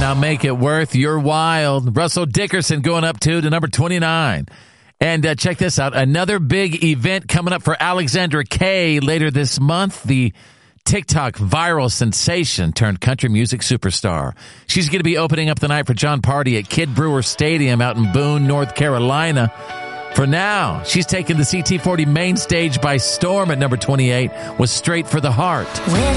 I'll make it worth your while. Russell Dickerson going up to number 29. And check this out. Another big event coming up for Alexandra Kay later this month. The TikTok viral sensation turned country music superstar. She's going to be opening up the night for John Party at Kid Brewer Stadium out in Boone, North Carolina. For now, she's taking the CT40 main stage by storm at number 28 with Straight for the Heart.